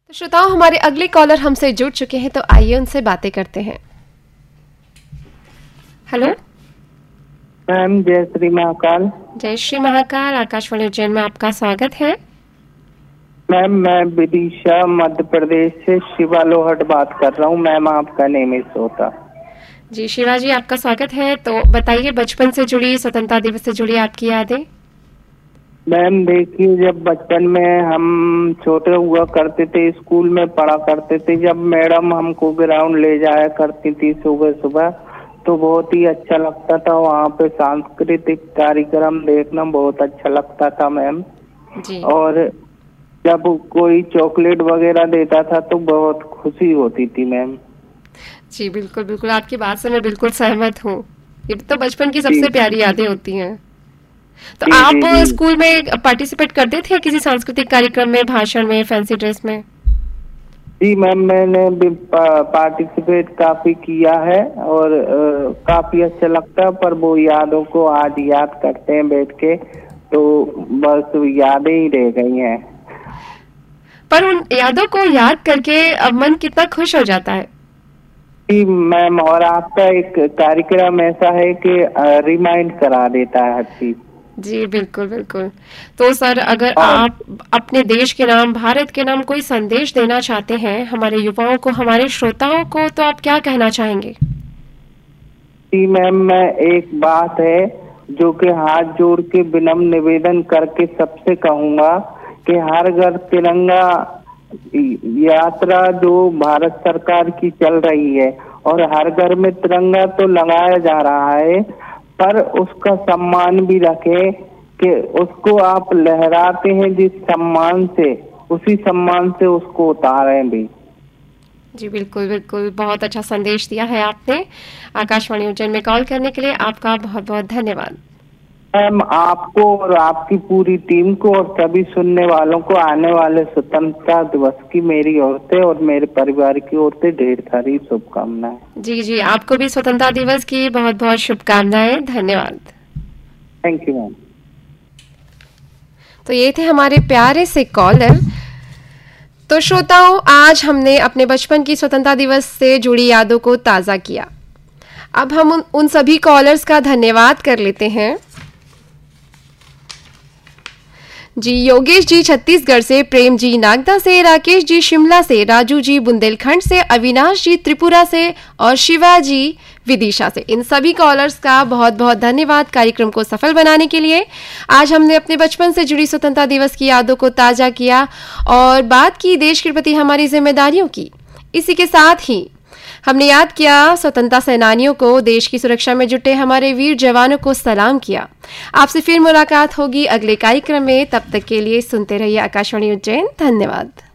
तो श्रोताओं, हमारे अगले कॉलर हमसे जुड़ चुके हैं, तो आइए उनसे बातें करते हैं। हेलो मैम, जय श्री महाकाल। जय श्री महाकाल। आकाशवाणी उज्जैन में आपका स्वागत है। मैम, मैं विदिशा मध्य प्रदेश से शिवा लोहट बात कर रहा हूँ। मैम, आपका नेम इस होता। जी शिवा जी, आपका स्वागत है। तो बताइए, बचपन से जुड़ी, स्वतंत्रता दिवस से जुड़ी आपकी यादें। मैम देखिए, जब बचपन में हम छोटे हुआ करते थे, स्कूल में पढ़ा करते थे, जब मैडम हमको ग्राउंड ले जाया करती थी सुबह सुबह, तो बहुत ही अच्छा लगता था। वहाँ पे सांस्कृतिक कार्यक्रम देखना बहुत अच्छा लगता था मैम जी। और जब कोई चॉकलेट वगैरह देता था तो बहुत खुशी होती थी मैम। जी बिल्कुल बिल्कुल, आपकी बात से मैं बिल्कुल सहमत हूँ। ये तो बचपन की जी। सबसे प्यारी यादें होती हैं। तो जी, आप जी, जी। स्कूल में पार्टिसिपेट करते थे किसी सांस्कृतिक कार्यक्रम में, भाषण में, फैंसी ड्रेस में? जी मैम, मैंने भी पार्टिसिपेट काफी किया है और काफी अच्छा लगता है, पर वो यादों को आज याद करते हैं बैठ के, तो बस यादें ही रह गई हैं। पर उन यादों को याद करके अब मन कितना खुश हो जाता है। जी मैम, और आपका एक कार्यक्रम ऐसा है कि रिमाइंड करा देता है हर चीज। जी बिल्कुल बिल्कुल। तो सर, अगर और आप अपने देश के नाम, भारत के नाम कोई संदेश देना चाहते हैं हमारे युवाओं को, हमारे श्रोताओं को, तो आप क्या कहना चाहेंगे? जी मैम, मैं एक बात है जो कि हाथ जोड़ के विनम्र निवेदन करके सबसे कहूंगा कि हर घर तिरंगा यात्रा जो भारत सरकार की चल रही है, और हर घर में तिरंगा तो लगाया जा रहा है, पर उसका सम्मान भी रखें कि उसको आप लहराते हैं जिस सम्मान से, उसी सम्मान से उसको उतारें भी। जी बिल्कुल बिल्कुल, बहुत अच्छा संदेश दिया है आपने। आकाशवाणी उज्जैन में कॉल करने के लिए आपका बहुत बहुत धन्यवाद। मैम, आपको और आपकी पूरी टीम को और सभी सुनने वालों को आने वाले स्वतंत्रता दिवस की मेरी ओर से और मेरे परिवार की ओर से ढेर सारी शुभकामनाएं। जी जी, आपको भी स्वतंत्रता दिवस की बहुत बहुत शुभकामनाएं। धन्यवाद। Thank you ma'am. तो ये थे हमारे प्यारे से कॉलर। तो श्रोताओं, आज हमने अपने बचपन की स्वतंत्रता दिवस से जुड़ी यादों को ताज़ा किया। अब हम उन सभी कॉलर्स का धन्यवाद कर लेते हैं। जी योगेश जी छत्तीसगढ़ से, प्रेम जी नागदा से, राकेश जी शिमला से, राजू जी बुंदेलखंड से, अविनाश जी त्रिपुरा से और शिवा जी विदिशा से। इन सभी कॉलर्स का बहुत बहुत धन्यवाद कार्यक्रम को सफल बनाने के लिए। आज हमने अपने बचपन से जुड़ी स्वतंत्रता दिवस की यादों को ताज़ा किया और बात की देश के प्रति हमारी जिम्मेदारियों की। इसी के साथ ही हमने याद किया स्वतंत्रता सेनानियों को, देश की सुरक्षा में जुटे हमारे वीर जवानों को सलाम किया। आपसे फिर मुलाकात होगी अगले कार्यक्रम में। तब तक के लिए सुनते रहिए आकाशवाणी उज्जैन। धन्यवाद।